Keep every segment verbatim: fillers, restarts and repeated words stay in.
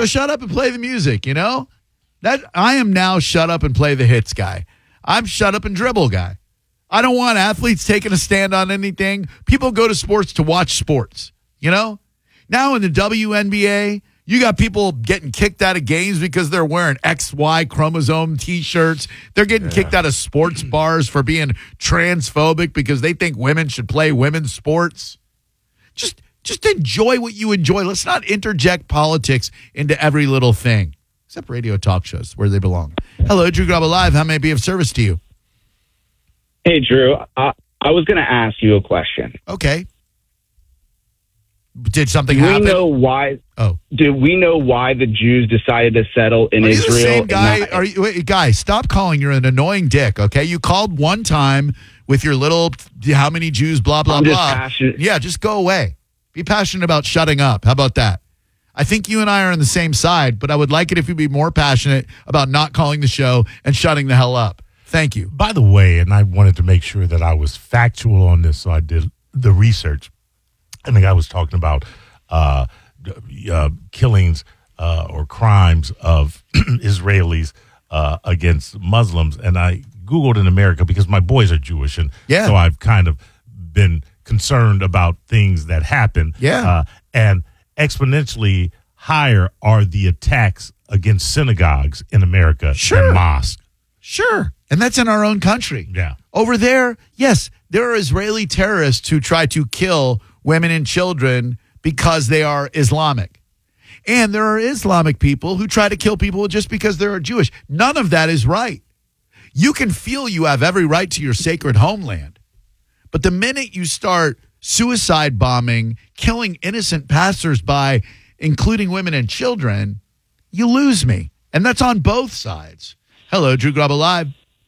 So shut up and play the music, you know? That I am now shut up and play the hits guy. I'm shut up and dribble guy. I don't want athletes taking a stand on anything. People go to sports to watch sports, you know? Now in the W N B A, you got people getting kicked out of games because they're wearing X Y chromosome T-shirts. They're getting yeah. kicked out of sports bars for being transphobic because they think women should play women's sports. Just, just enjoy what you enjoy. Let's not interject politics into every little thing, except radio talk shows where they belong. Hello, Drew Garabo Live. How may I be of service to you? Hey, Drew. I, I was going to ask you a question. Okay. Did something do we happen? We know why. Oh, do we know why the Jews decided to settle in Are you Israel? The same guy? Not- Are you, wait, guy? Stop calling. You're an annoying dick. Okay, you called one time with your little how many Jews? Blah blah I'm just blah. passionate. Yeah, just go away. Be passionate about shutting up. How about that? I think you and I are on the same side, but I would like it if you'd be more passionate about not calling the show and shutting the hell up. Thank you. By the way, and I wanted to make sure that I was factual on this, so I did the research. I think I was talking about uh, uh, killings uh, or crimes of Israelis uh, against Muslims, and I Googled in America because my boys are Jewish, and yeah. so I've kind of been concerned about things that happen. Yeah. Uh, and exponentially higher are the attacks against synagogues in America sure. than mosques. Sure. And that's in our own country. Yeah. Over there, yes, there are Israeli terrorists who try to kill women and children because they are Islamic. And there are Islamic people who try to kill people just because they're Jewish. None of that is right. You can feel you have every right to your sacred homeland. But the minute you start suicide bombing, killing innocent passersby, including women and children, you lose me. And that's on both sides. Hello, Drew Garabo Live.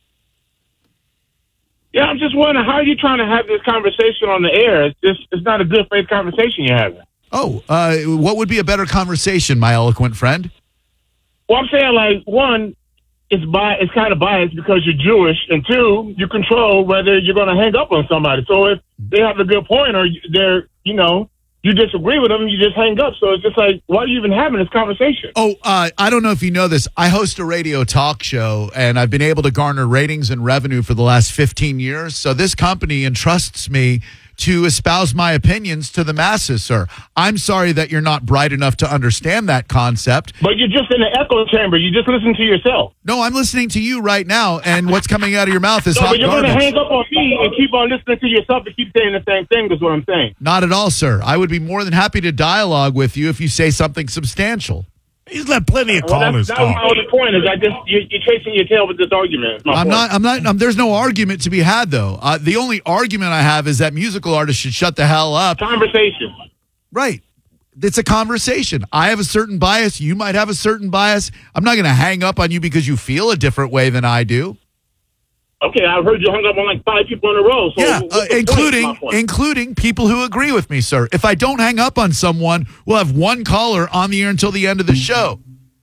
Yeah, I'm just wondering, how are you trying to have this conversation on the air? It's just, it's not a good faith conversation you're having. Oh, uh, what would be a better conversation, my eloquent friend? Well, I'm saying, like, one, it's bi- it's kind of biased because you're Jewish, and two, you control whether you're going to hang up on somebody. So if they have a good point or they're, you know, you disagree with them, you just hang up. So it's just like, why are you even having this conversation? Oh, uh, I don't know if you know this. I host a radio talk show, and I've been able to garner ratings and revenue for the last fifteen years. So this company entrusts me to espouse my opinions to the masses, sir. I'm sorry that you're not bright enough to understand that concept. But you're just in an echo chamber. You just listen to yourself. No, I'm listening to you right now, and what's coming out of your mouth is no, hot but you're garbage. going to hang up on me and keep on listening to yourself and keep saying the same thing is what I'm saying. Not at all, sir. I would be more than happy to dialogue with you if you say something substantial. He's let plenty of well, callers that's, talk. That's my only point. Is I just you're, you're chasing your tail with this argument. I'm point. not. I'm not. I'm, there's no argument to be had, though. Uh, the only argument I have is that musical artists should shut the hell up. Conversation. Right. It's a conversation. I have a certain bias. You might have a certain bias. I'm not going to hang up on you because you feel a different way than I do. Okay, I've heard you hung up on like five people in a row. So yeah, uh, including including people who agree with me, sir. If I don't hang up on someone, we'll have one caller on the air until the end of the show.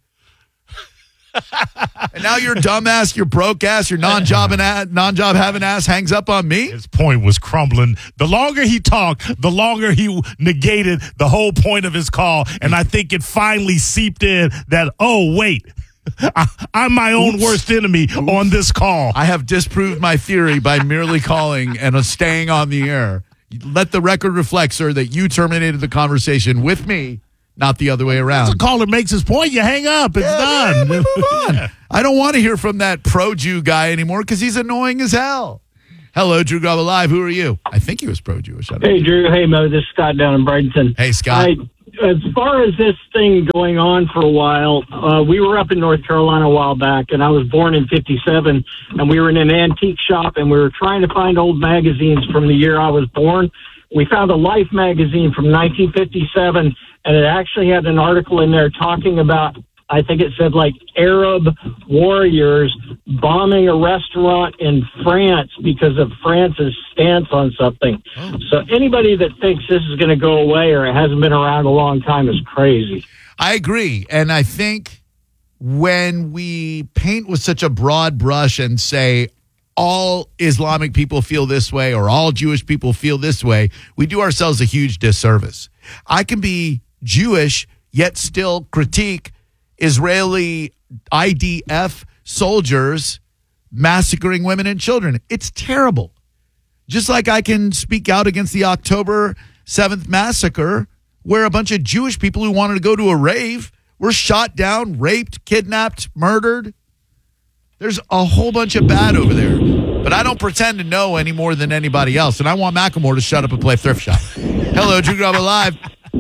And now your dumbass, your broke ass, your non-job and non-job having ass hangs up on me. His point was crumbling. The longer he talked, the longer he negated the whole point of his call. And I think it finally seeped in that, oh, wait, I, I'm my own Oops. worst enemy Oops. on this call. I have disproved my theory by merely calling and staying on the air. Let the record reflect, sir, that you terminated the conversation with me, not the other way around. Once a caller makes his point, you hang up. It's yeah, done. Yeah, we move on. Yeah. I don't want to hear from that pro-Jew guy anymore because he's annoying as hell. Hello, Drew Garabo Live. Who are you? I think he was pro-Jewish. Hey, know. Drew. Hey, Mo. This is Scott down in Bradenton. Hey, Scott. I, as far as this thing going on for a while, uh, we were up in North Carolina a while back, and I was born in fifty-seven, and we were in an antique shop, and we were trying to find old magazines from the year I was born. We found a Life magazine from nineteen fifty-seven, and it actually had an article in there talking about, I think it said like Arab warriors bombing a restaurant in France because of France's stance on something. Oh. So anybody that thinks this is going to go away or it hasn't been around a long time is crazy. I agree. And I think when we paint with such a broad brush and say all Islamic people feel this way or all Jewish people feel this way, we do ourselves a huge disservice. I can be Jewish yet still critique Israeli I D F soldiers massacring women and children. It's terrible. Just like I can speak out against the October seventh massacre, where a bunch of Jewish people who wanted to go to a rave were shot down, raped, kidnapped, murdered. There's a whole bunch of bad over there. But I don't pretend to know any more than anybody else. And I want Macklemore to shut up and play Thrift Shop. Hello, Drew Garabo Live.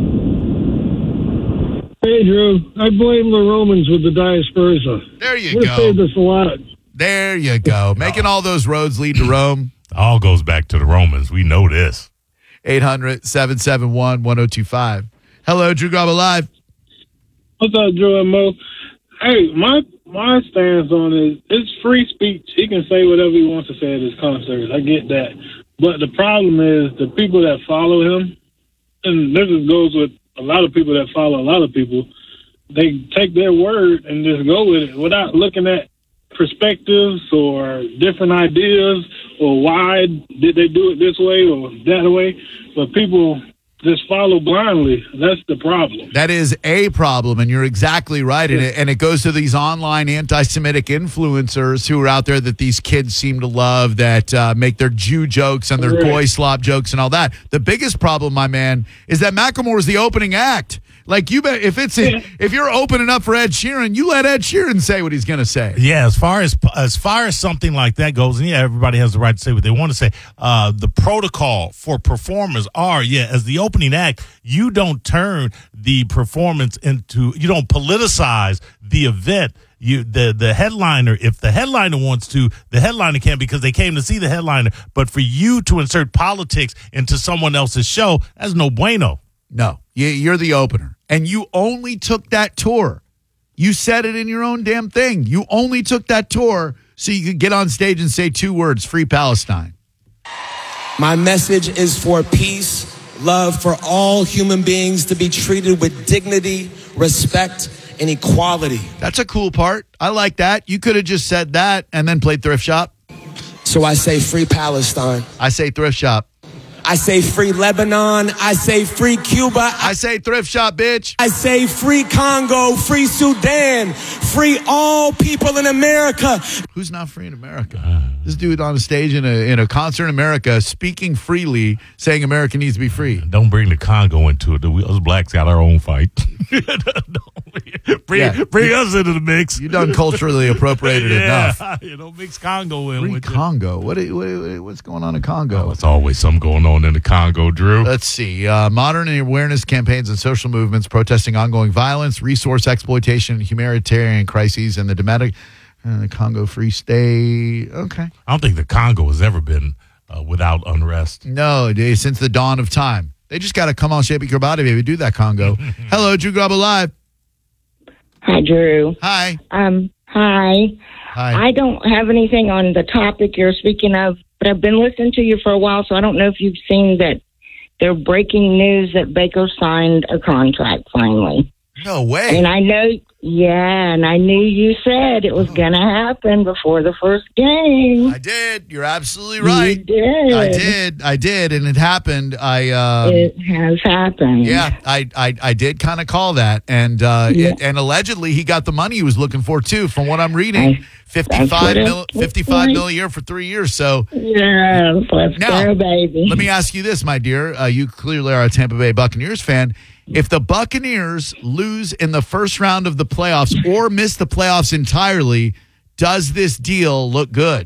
Hey, Drew. I blame the Romans with the Diaspersa. There you We've go. saved us a lot. There you go. Making all those roads lead to Rome. All goes back to the Romans. We know this. eight hundred, seven seven one, one oh two five. Hello, Drew Garabo Live. What's up, Drew and Mo? Hey, my my stance on it, it's free speech. He can say whatever he wants to say at his concerts. I get that. But the problem is the people that follow him, and this just goes with a lot of people that follow a lot of people, they take their word and just go with it without looking at perspectives or different ideas or why did they do it this way or that way. But people just follow blindly. That's the problem. That is a problem, and you're exactly right. And it, and it goes to these online anti-Semitic influencers who are out there that these kids seem to love, that uh, make their Jew jokes and their Right. goy slop jokes and all that. The biggest problem, my man, is that Macklemore is the opening act. Like, you bet if it's a, if you're opening up for Ed Sheeran, you let Ed Sheeran say what he's going to say. Yeah, as far as as far as something like that goes, and yeah, everybody has the right to say what they want to say. Uh, the protocol for performers are, yeah, as the opening act, you don't turn the performance into, you don't politicize the event. You the the headliner, if the headliner wants to, the headliner can because they came to see the headliner. But for you to insert politics into someone else's show, that's no bueno. No, you- you're the opener. And you only took that tour. You said it in your own damn thing. You only took that tour so you could get on stage and say two words, Free Palestine. My message is for peace, love for all human beings to be treated with dignity, respect, and equality. That's a cool part. I like that. You could have just said that and then played Thrift Shop. So I say free Palestine. I say Thrift Shop. I say free Lebanon. I say free Cuba. I, I say Thrift Shop, bitch. I say free Congo, free Sudan, free all people in America. Who's not free in America? This dude on a stage in a in a concert in America, speaking freely, saying America needs to be free. Don't bring the Congo into it. We, us blacks got our own fight. bring Yeah. bring us into the mix. You done culturally appropriated yeah, enough. you know, mix Congo in Free with you. Congo. What, what what's going on in Congo? Oh, it's always something going on in the Congo, Drew. Let's see. Uh, modern awareness campaigns and social movements protesting ongoing violence, resource exploitation, humanitarian crises in the Democratic uh, Congo Free State. Okay. I don't think the Congo has ever been uh, without unrest. No, it- since the dawn of time. They just got to come on, shape your body, baby. Do that, Congo. Hello, Drew Garabo Live. Hi, Drew. Hi. Um, hi. Hi. I don't have anything on the topic you're speaking of, but I've been listening to you for a while, so I don't know if you've seen that they're breaking news that Baker signed a contract finally. No way. And I know, yeah, and I knew you said it was going to happen before the first game. I did. You're absolutely right. You did. I did. I did, and it happened. I um, It has happened. yeah, I I, I did kind of call that, and uh, Yeah. it, and allegedly he got the money he was looking for too, from what I'm reading. I- fifty-five what it mil, looks fifty-five like. mil a year for three years. So Yes, let's Now, go, baby. let me ask you this, my dear. Uh, you clearly are a Tampa Bay Buccaneers fan. If the Buccaneers lose in the first round of the playoffs or miss the playoffs entirely, does this deal look good?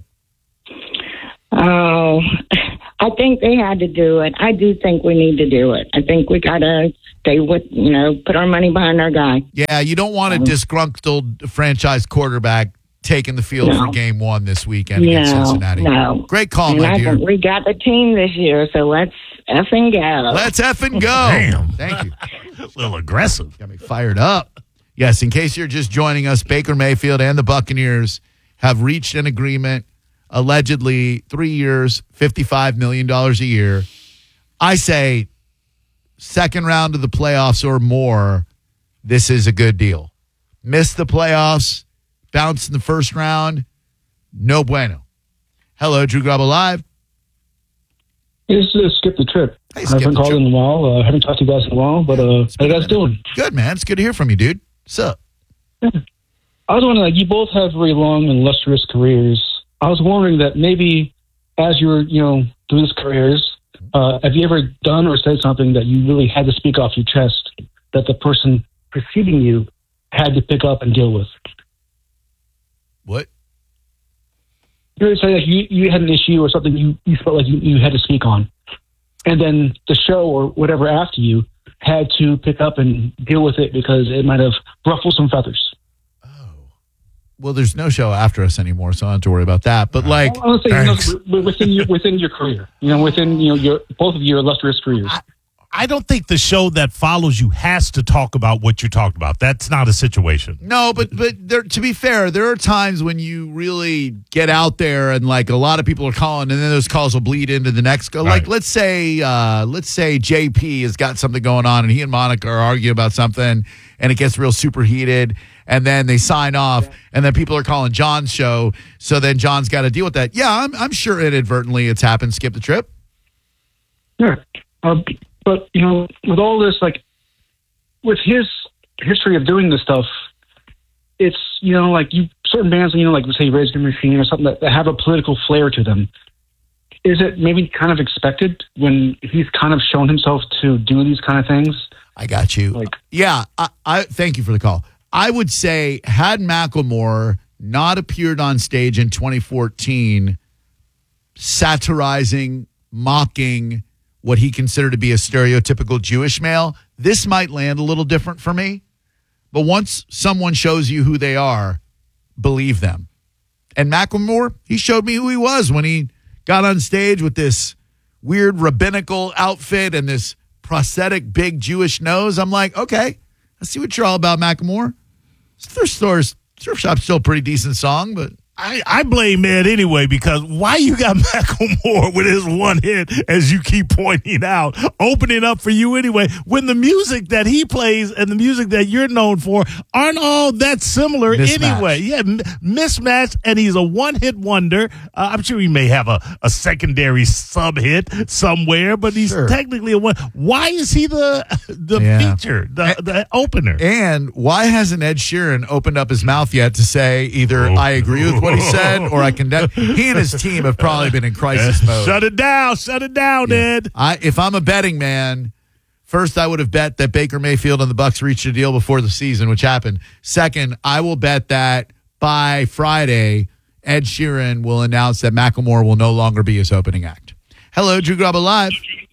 Oh, I think they had to do it. I do think we need to do it. I think we got to stay with, you know, put our money behind our guy. Yeah, you don't want a disgruntled franchise quarterback taking the field No. for game one this weekend against No, Cincinnati. no. Great call, and my I dear. think we got the team this year, so let's effing go. Let's effing go. Damn. Thank you. A little aggressive. Got me fired up. Yes, in case you're just joining us, Baker Mayfield and the Buccaneers have reached an agreement, allegedly three years, fifty-five million dollars a year. I say second round of the playoffs or more, this is a good deal. Miss the playoffs, bounce in the first round, no bueno. Hello, Drew Garabo Live. It's just skip the trip. Hey, I Skip haven't the called Trip. in a while. I uh, haven't talked to you guys in a while, but uh, how you guys doing? Good, man. It's good to hear from you, dude. What's up? I was wondering, like, you both have very long and illustrious careers. I was wondering that maybe as you were, you know, doing these careers, uh, have you ever done or said something that you really had to speak off your chest that the person preceding you had to pick up and deal with? What? You would say like you, you had an issue or something you, you felt like you, you had to speak on. And then the show or whatever after you had to pick up and deal with it because it might have ruffled some feathers. Well, there's no show after us anymore, so I don't have to worry about that. But like, I was saying, you know, within your within your career, you know, within you know your both of your illustrious careers. I, I don't think the show that follows you has to talk about what you talked about. That's not a situation. No, but but there, to be fair, there are times when you really get out there and like a lot of people are calling, and then those calls will bleed into the next go. Like Right. let's say uh, let's say J P has got something going on, and he and Monica are arguing about something, and it gets real superheated. And then they sign off, and then people are calling John's show. So then John's got to deal with that. Yeah, I'm, I'm sure inadvertently it's happened. Skip the trip. Sure. Uh, but, you know, with all this, like, with his history of doing this stuff, it's, you know, like you certain bands, you know, like, say, Rage Against the Machine or something that, that have a political flair to them. Is it maybe kind of expected when he's kind of shown himself to do these kind of things? I got you. Like, yeah, I, I thank you for the call. I would say, had Macklemore not appeared on stage in twenty fourteen, satirizing, mocking what he considered to be a stereotypical Jewish male, this might land a little different for me. But once someone shows you who they are, believe them. And Macklemore, he showed me who he was when he got on stage with this weird rabbinical outfit and this prosthetic big Jewish nose. I'm like, okay, I see what you're all about, Macklemore. Thrift stores, thrift shop's still a pretty decent song, but I, I blame Ed anyway, because why you got Macklemore with his one hit, as you keep pointing out, opening up for you anyway, when the music that he plays and the music that you're known for aren't all that similar Mismatch. anyway. Yeah, m- mismatched, and he's a one-hit wonder. Uh, I'm sure he may have a, a secondary sub-hit somewhere, but he's Sure. technically a one. Why is he the the Yeah. feature, the, the opener? and why hasn't Ed Sheeran opened up his mouth yet to say either Oh. I agree with what he said or I condemn? He and his team have probably been in crisis mode. Shut it down, shut it down, Ed. I, if I'm a betting man, first I would have bet that Baker Mayfield and the Bucks reached a deal before the season, which happened. Second, I will bet that by Friday, Ed Sheeran will announce that Macklemore will no longer be his opening act. Hello, Drew Grubba Live.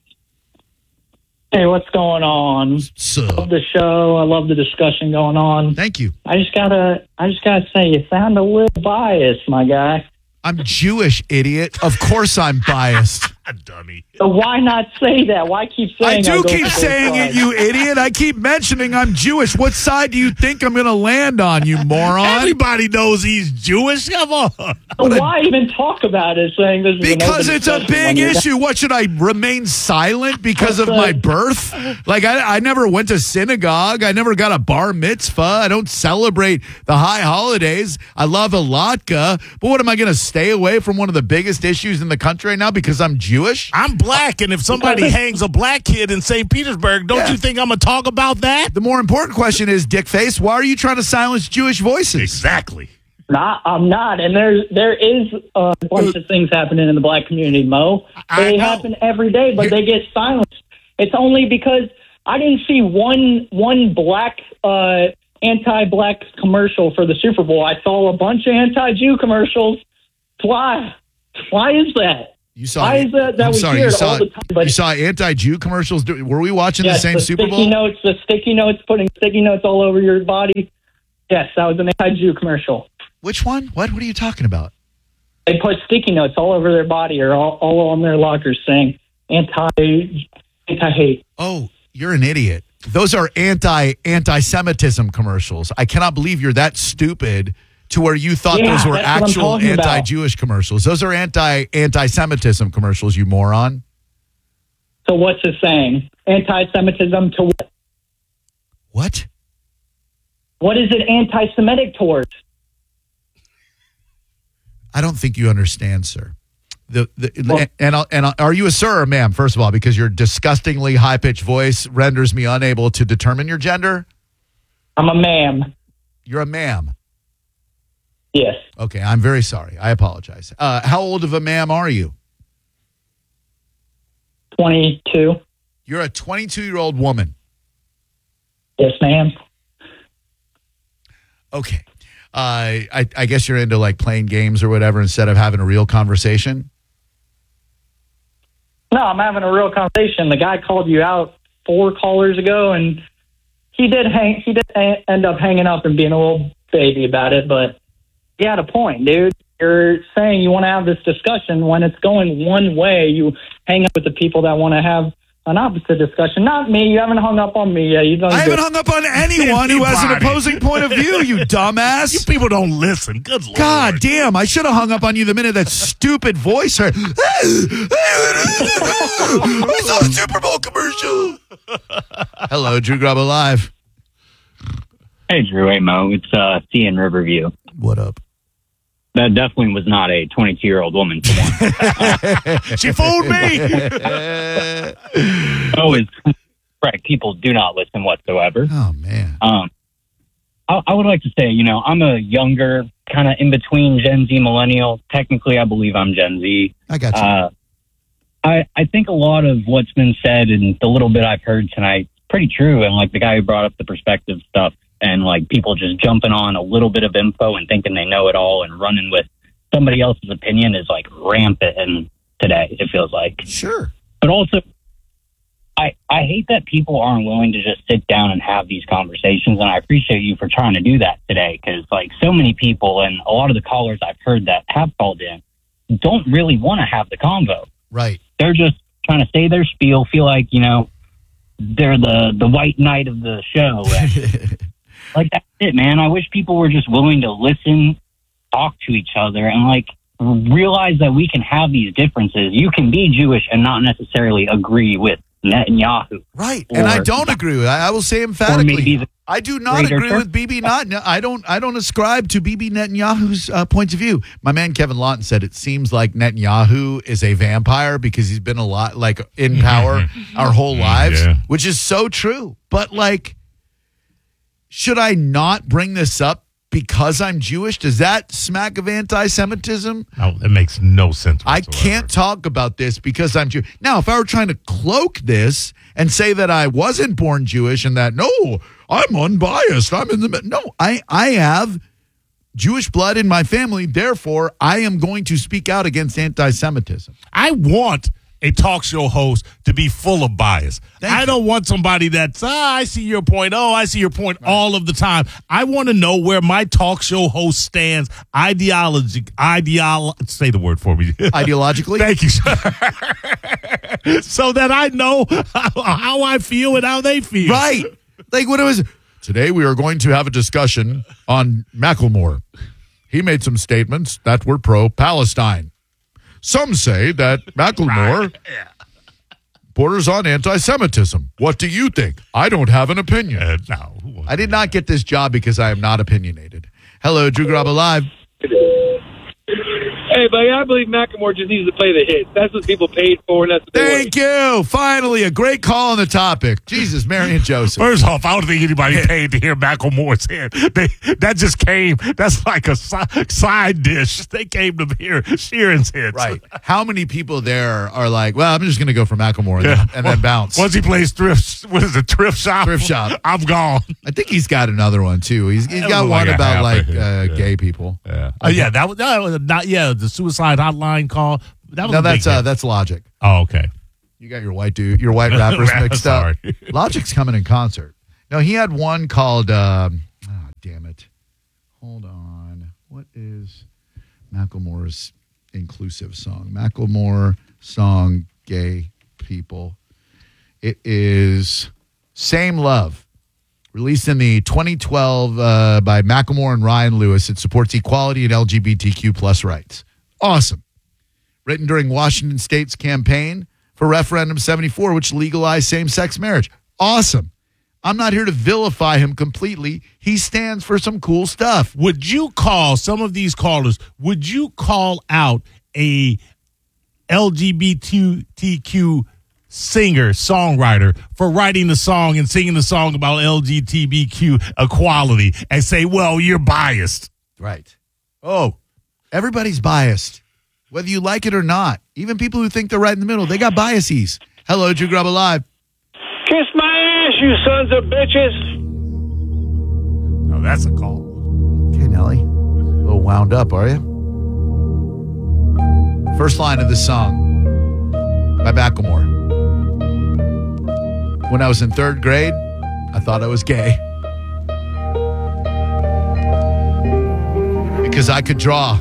Hey, what's going on? So, Love the show. I love the discussion going on. thank you. I just gotta, I just gotta say, you sound a little biased, my guy. I'm Jewish, idiot. Of course I'm biased. Dummy. So why not say that? Why keep I saying? do go keep for both saying it, sides? you idiot. I keep mentioning I'm Jewish. What side do you think I'm going to land on, you moron? Everybody knows he's Jewish. Come on. So why even talk about it? Saying this is an Because open it's a discussion when big you're not- issue. What, should I remain silent because of my birth? Like, I, I never went to synagogue. I never got a bar mitzvah. I don't celebrate the high holidays. I love a latke. But what, am I going to stay away from one of the biggest issues in the country right now because I'm Jewish? I'm black, and if somebody hangs a black kid in Saint Petersburg, don't Yeah. you think I'm going to talk about that? The more important question is, Dickface, why are you trying to silence Jewish voices? Exactly. Not, I'm not, and there's there is a bunch of things happening in the black community, Mo. I They know. happen every day, but You're- they get silenced. It's only because I didn't see one one black uh, anti-black commercial for the Super Bowl. I saw a bunch of anti-Jew commercials. Why? Why is that? You saw. Why is that that I'm we sorry. hear You it saw. all the time? But you saw anti-Jew commercials. Do- Were we watching yes, the same the Super sticky Bowl? notes, the sticky notes, putting sticky notes all over your body. Yes, that was an anti-Jew commercial. Which one? What? What are you talking about? They put sticky notes all over their body or all, all on their lockers saying anti anti-hate. Oh, you're an idiot. Those are anti anti-Semitism commercials. I cannot believe you're that stupid to where you thought Yeah, those were that's what I'm actual talking about. anti-Jewish commercials. Those are anti anti-Semitism commercials. You moron. So what's it saying? Anti-Semitism to what? What? What is it anti-Semitic towards? I don't think you understand, sir. The, the Well- and I'll, and I'll, are you a sir or ma'am? First of all, because your disgustingly high pitched voice renders me unable to determine your gender. I'm a ma'am. You're a ma'am. Yes. Okay, I'm very sorry. I apologize. Uh, how old of a ma'am are you? twenty-two. You're a twenty-two-year-old woman. Yes, ma'am. Okay. Uh, I, I guess you're into like playing games or whatever instead of having a real conversation. No, I'm having a real conversation. The guy called you out four callers ago, and he did hang. He did a- end up hanging up and being a little baby about it, but he had a point, dude. You're saying you want to have this discussion when it's going one way. You hang up with the people that want to have an opposite discussion. Not me. You haven't hung up on me yet. You don't. I haven't hung up on anyone who has an Anybody. opposing point of view, you dumbass. You people don't listen. Good Lord. God damn, I should have hung up on you the minute that stupid voice heard. I saw a Super Bowl commercial. Hello, Drew Grabo Live. Hey, Drew. Hey, Mo. It's uh, C in Riverview. What up? That definitely was not a twenty-two-year-old woman. For one. She fooled me. Oh, it's correct. People do not listen whatsoever. Oh, man. Um, I, I would like to say, you know, I'm a younger, kind of in between Gen Z, millennial. Technically, I believe I'm Gen Z. I got you. Uh, I, I think a lot of what's been said and the little bit I've heard tonight is pretty true. And like the guy who brought up the perspective stuff and like people just jumping on a little bit of info and thinking they know it all and running with somebody else's opinion is like rampant in today, it feels like. Sure. But also, I, I hate that people aren't willing to just sit down and have these conversations. And I appreciate you for trying to do that today. Cause like so many people and a lot of the callers I've heard that have called in don't really want to have the convo. Right. They're just trying to say their spiel, feel like, you know, they're the, the white knight of the show. And like, that's it, man. I wish people were just willing to listen, talk to each other, and like realize that we can have these differences. You can be Jewish and not necessarily agree with Netanyahu. Right. And I don't agree with I, I will say emphatically. the I do not agree church. with Bibi Netanyahu. I don't I don't ascribe to Bibi Netanyahu's uh, points of view. My man Kevin Lawton said it seems like Netanyahu is a vampire because he's been a lot like in power our whole lives, Yeah. which is so true. But like, should I not bring this up because I'm Jewish? Does that smack of anti-Semitism? No, it makes no sense I whatsoever. can't talk about this because I'm Jewish. Now, if I were trying to cloak this and say that I wasn't born Jewish and that, no, I'm unbiased. I'm in the, no, I, I have Jewish blood in my family. Therefore, I am going to speak out against anti-Semitism. I want a talk show host to be full of bias. Thank I you. don't want somebody that's, ah, I see your point. Oh, I see your point all of the time. I want to know where my talk show host stands ideology, ideolo- say the word for me. Ideologically? Thank you, sir. So that I know how, how I feel and how they feel. Right. Like what it was. Today we are going to have a discussion on Macklemore. He made some statements that were pro-Palestine. Some say that Macklemore borders on anti-Semitism. What do you think? I don't have an opinion. Uh, no. I did not get this job because I am not opinionated. Hello, Drew Grabo Live. Hey, buddy, I believe Macklemore just needs to play the hits. That's what people paid for, and that's what they Thank you. Finally, a great call on the topic. Jesus, Mary and Joseph. First off, I don't think anybody paid to hear Macklemore's hit. They, that just came. That's like a si- side dish. They came to hear Sheeran's hits. Right. How many people there are like, well, I'm just going to go for Macklemore and, Yeah. then, and then bounce. Once he plays thrift, what is it, thrift shop? Thrift shop. I'm gone. I think he's got another one, too. He's, he's It got was one like a about, half like, a hit, uh, yeah. gay people. Yeah. Oh, yeah. That was, that was not, yeah, the suicide hotline call. That was No, a big that's uh, hit. that's Logic. Oh, okay. You got your white dude, your white rappers mixed up. Sorry. Logic's coming in concert. No, he had one called, um, oh, damn it. Hold on. What is Macklemore's inclusive song? Macklemore song, Gay People. It is Same Love. Released in the twenty twelve uh, by Macklemore and Ryan Lewis. It supports equality and L G B T Q plus rights. Awesome. Written during Washington State's campaign for Referendum seventy-four, which legalized same-sex marriage. Awesome. I'm not here to vilify him completely. He stands for some cool stuff. Would you call some of these callers, would you call out a L G B T Q singer, songwriter for writing the song and singing the song about L G B T Q equality and say, well, you're biased. Right. Oh, everybody's biased, whether you like it or not. Even people who think they're right in the middle, they got biases. Hello, Drew Grub Alive. Kiss my ass, you sons of bitches. No, that's a call. Okay, Nelly. A little wound up, are you? First line of this song by Macklemore. When I was in third grade, I thought I was gay. Because I could draw.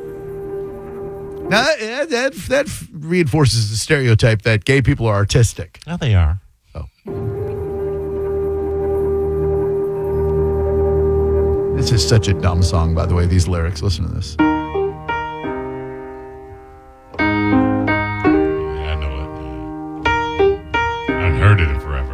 Now, that, that, that reinforces the stereotype that gay people are artistic. Oh, they are. Oh. This is such a dumb song, by the way, these lyrics. Listen to this. Yeah, I know it. I haven't heard it in forever.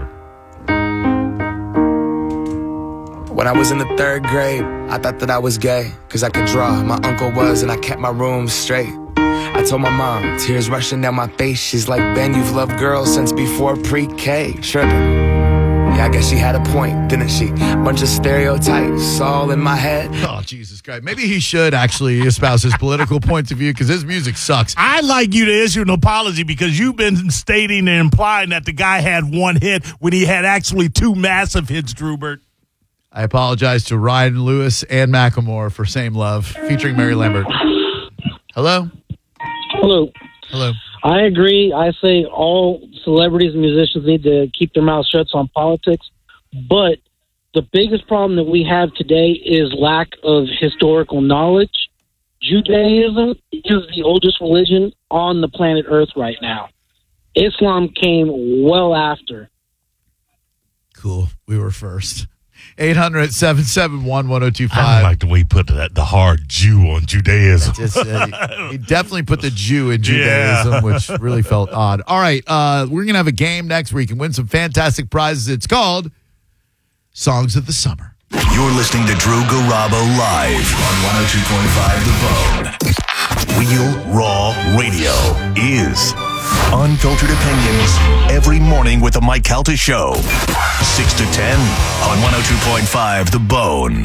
When I was in the third grade, I thought that I was gay, cause I could draw. My uncle was, and I kept my room straight. I told my mom, tears rushing down my face. She's like, Ben, you've loved girls since before pre-K. Tripping. Yeah, I guess she had a point, didn't she? Bunch of stereotypes all in my head. Oh, Jesus Christ. Maybe he should actually espouse his political points of view because his music sucks. I'd like you to issue an apology because you've been stating and implying that the guy had one hit when he had actually two massive hits, Drewbert. I apologize to Ryan Lewis and Macklemore for Same Love, featuring Mary Lambert. Hello? Hello. Hello. I agree. I say all celebrities and musicians need to keep their mouths shut on politics. But the biggest problem that we have today is lack of historical knowledge. Judaism is the oldest religion on the planet Earth right now. Islam came well after. Cool. We were first. eight hundred, seven seven one, one oh two five. I like the way he put that, the hard Jew on Judaism. Just, uh, he definitely put the Jew in Judaism, Yeah. which really felt odd. All right, uh, we're going to have a game next where you can win some fantastic prizes. It's called Songs of the Summer. You're listening to Drew Garabo live on one oh two point five The Bone. Real Raw Radio is unfiltered opinions every morning with the Mike Calta Show. six to ten on one oh two point five The Bone.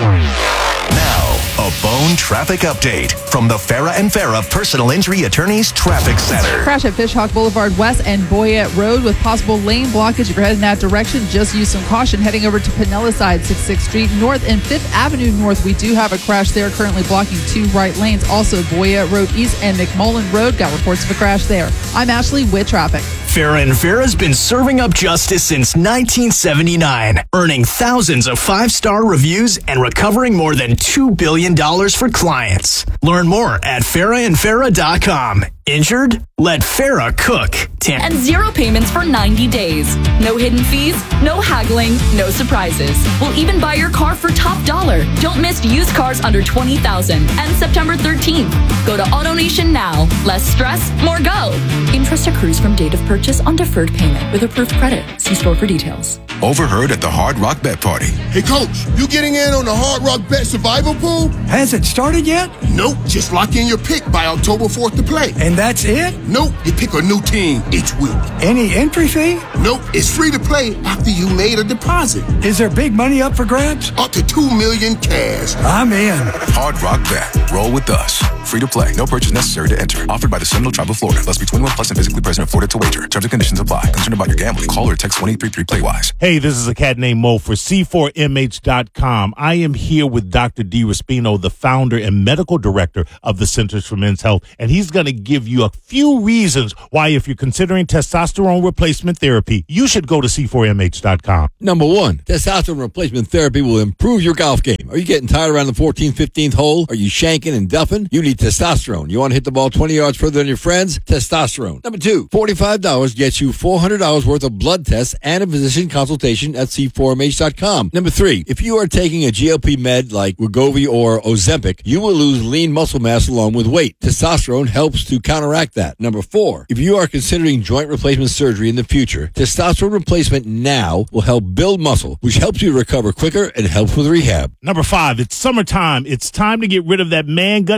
Now, a Bone traffic update from the Farah and Farah Personal Injury Attorneys Traffic Center. Crash at Fishhawk Boulevard West and Boyette Road with possible lane blockage. If you're heading that direction, just use some caution. Heading over to Pinella side, sixty-sixth Street North and fifth Avenue North. We do have a crash there, currently blocking two right lanes. Also, Boyette Road East and McMullen Road got reports of a crash there. I'm Ashley with traffic. Farah and Farah's been serving up justice since nineteen seventy-nine, earning thousands of five-star reviews and recovering more than two billion dollars for clients. Learn more at farah and farah dot com. Injured? Let Farah cook. Ten- And zero payments for ninety days. No hidden fees, no haggling, no surprises. We'll even buy your car for top dollar. Don't miss used cars under twenty thousand dollars. And September thirteenth. Go to AutoNation now. Less stress, more go. Interest accrues from date of purchase on deferred payment with approved credit. See store for details. Overheard at the Hard Rock Bet Party. Hey, Coach, you getting in on the Hard Rock Bet Survival Pool? Has it started yet? Nope. Just lock in your pick by October fourth to play. And that's it? Nope. You pick a new team each week. Any entry fee? Nope. It's free to play after you made a deposit. Is there big money up for grabs? Up to two million cash. I'm in. Hard Rock Bet. Roll with us. Free to play. No purchase necessary to enter. Offered by the Seminole Tribe of Florida. Must be twenty-one plus and physically present in Florida to wager. Terms and conditions apply. Concerned about your gambling? Call or text one eight three three play wise. Hey, this is a cat named Mo for C four M H dot com. I am here with Doctor D. Raspino, the founder and medical director of the Centers for Men's Health, and he's going to give you a few reasons why, if you're considering testosterone replacement therapy, you should go to C four M H dot com. Number one, testosterone replacement therapy will improve your golf game. Are you getting tired around the fourteenth, fifteenth hole? Are you shanking and duffing? You need testosterone. You want to hit the ball twenty yards further than your friends? Testosterone. Number two, forty-five dollars gets you four hundred dollars worth of blood tests and a physician consultation at C four M H dot com. Number three, if you are taking a G L P med like Wegovy or Ozempic, you will lose lean muscle mass along with weight. Testosterone helps to counteract that. Number four, if you are considering joint replacement surgery in the future, testosterone replacement now will help build muscle, which helps you recover quicker and helps with rehab. Number five, it's summertime. It's time to get rid of that man gut and start showing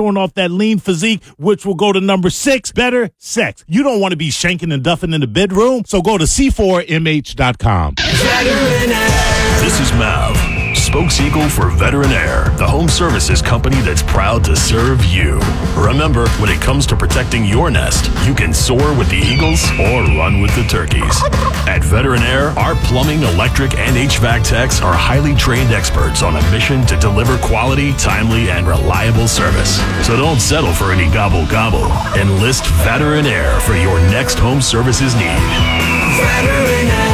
showing off that lean physique, which will go to number six, better sex. You don't want to be shanking and duffing in the bedroom, so go to C four M H dot com. This is Mav, spokes-eagle for Veteran Air, the home services company that's proud to serve you. Remember, when it comes to protecting your nest, you can soar with the eagles or run with the turkeys. At Veteran Air, our plumbing, electric, and H V A C techs are highly trained experts on a mission to deliver quality, timely, and reliable service. So don't settle for any gobble-gobble. Enlist Veteran Air for your next home services need. Veteran Air.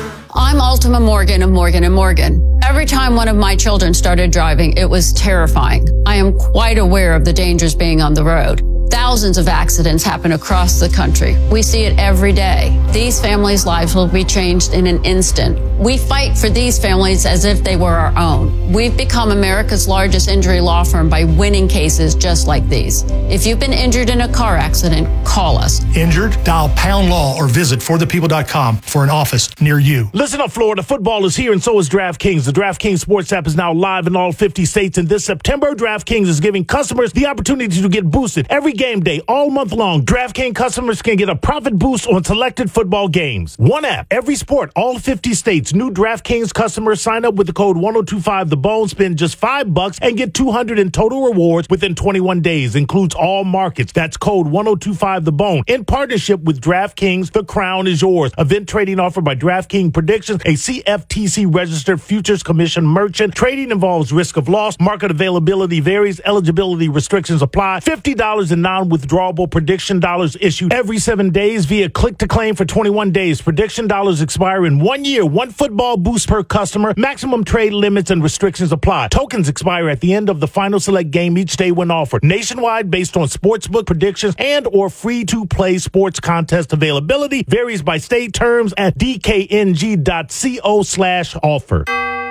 I'm Ultima Morgan of Morgan and Morgan. Every time one of my children started driving, it was terrifying. I am quite aware of the dangers being on the road. Thousands of accidents happen across the country. We see it every day. These families' lives will be changed in an instant. We fight for these families as if they were our own. We've become America's largest injury law firm by winning cases just like these. If you've been injured in a car accident, call us. Injured? Dial pound law or visit for the people dot com for an office near you. Listen up, Florida. Football is here, and so is DraftKings. The DraftKings Sports app is now live in all fifty states, and this September, DraftKings is giving customers the opportunity to get boosted every game day, all month long. DraftKings customers can get a profit boost on selected football games. One app, every sport, all fifty states. New DraftKings customers sign up with the code one oh two five the bone, spend just five bucks, and get two hundred in total rewards within twenty-one days. Includes all markets. That's code one oh two five the bone. In partnership with DraftKings, the crown is yours. Event trading offered by DraftKings Predictions, a C F T C registered futures commission merchant. Trading involves risk of loss. Market availability varies. Eligibility restrictions apply. fifty dollars in non-withdrawable prediction dollars issued every seven days via click to claim for twenty-one days. Prediction dollars expire in one year. One football boost per customer. Maximum trade limits and restrictions apply. Tokens expire at the end of the final select game each day when offered. Nationwide based on sportsbook predictions and or free-to-play sports contest availability. Varies by state. Terms at d k n g dot co slash offer.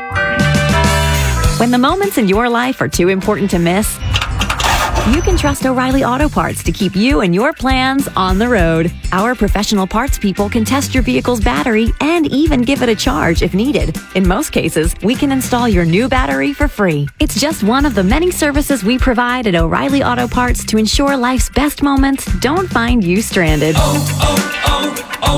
When the moments in your life are too important to miss, you can trust O'Reilly Auto Parts to keep you and your plans on the road. Our professional parts people can test your vehicle's battery and even give it a charge if needed. In most cases, we can install your new battery for free. It's just one of the many services we provide at O'Reilly Auto Parts to ensure life's best moments don't find you stranded. Oh,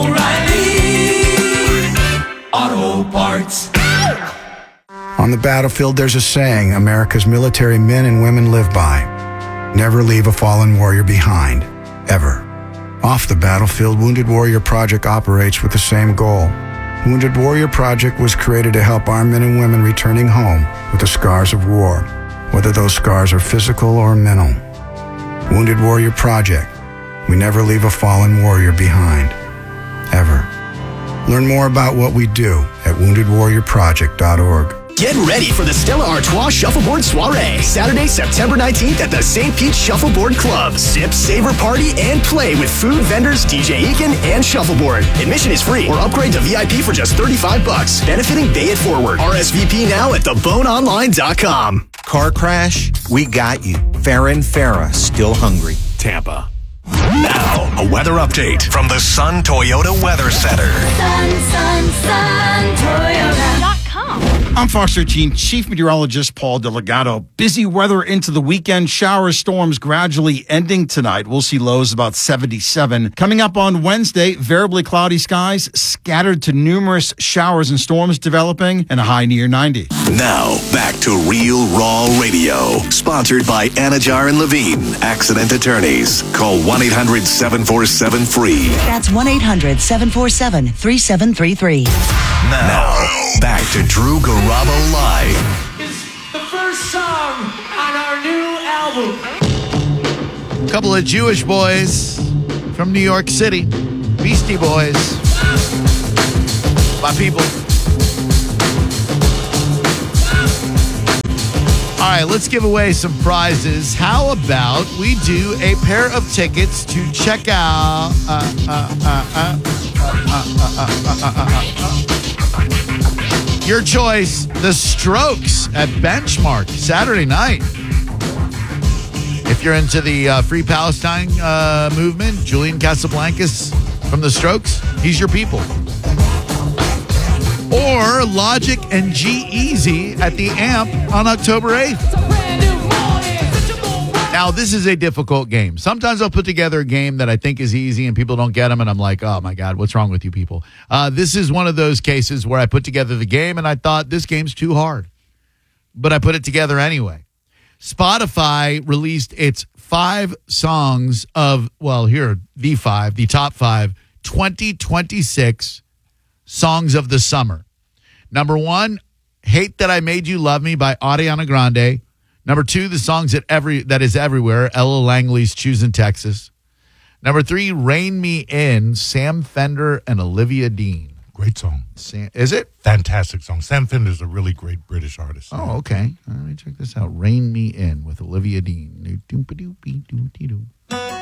oh, oh, O'Reilly Auto Parts. On the battlefield, there's a saying America's military men and women live by. Never leave a fallen warrior behind, ever. Off the battlefield, Wounded Warrior Project operates with the same goal. Wounded Warrior Project was created to help our men and women returning home with the scars of war, whether those scars are physical or mental. Wounded Warrior Project. We never leave a fallen warrior behind, ever. Learn more about what we do at wounded warrior project dot org. Get ready for the Stella Artois Shuffleboard Soiree, Saturday, September nineteenth at the Saint Pete Shuffleboard Club. Sip, savor, party, and play with food vendors, D J Eakin, and Shuffleboard. Admission is free or upgrade to V I P for just thirty-five bucks, benefiting Bay It Forward. R S V P now at the bone online dot com. Car crash? We got you. Farrah and Farrah, still hungry. Tampa. Now, a weather update from the Sun Toyota Weather Center. Sun, sun, sun, Toyota. I'm Fox thirteen Chief Meteorologist Paul Delgado. Busy weather into the weekend. Showers, storms gradually ending tonight. We'll see lows about seventy-seven. Coming up on Wednesday, variably cloudy skies, scattered to numerous showers and storms developing, and a high near ninety. Now, back to Real Raw Radio. Sponsored by Anajar and Levine, Accident Attorneys. Call one eight hundred seven four seven free. That's one eight hundred seven four seven three seven three three. Now, back to Drew Garabo Live. It's the first song on our new album. A couple of Jewish boys from New York City, Beastie Boys. My people. All right, let's give away some prizes. How about we do a pair of tickets to check out uh, uh, uh, uh, uh, uh, uh, uh, uh, uh, your choice, The Strokes at Benchmark, Saturday night. If you're into the uh, Free Palestine uh, movement, Julian Casablancas from The Strokes, he's your people. Or Logic and G-Eazy at the Amp on October eighth. Now, Now, this is a difficult game. Sometimes I'll put together a game that I think is easy and people don't get them, and I'm like, oh, my God, what's wrong with you people? Uh, this is one of those cases where I put together the game, and I thought this game's too hard. But I put it together anyway. Spotify released its five songs of, well, here, the five, the top five, twenty twenty-six songs of the summer. Number one, Hate That I Made You Love Me by Ariana Grande. Number two, the songs that every that is everywhere, Ella Langley's Choosing Texas. Number three, Rain Me In, Sam Fender and Olivia Dean. Great song. Sam, is it? Fantastic song. Sam Fender's a really great British artist. Oh, okay. Let me check this out. Rain Me In with Olivia Dean.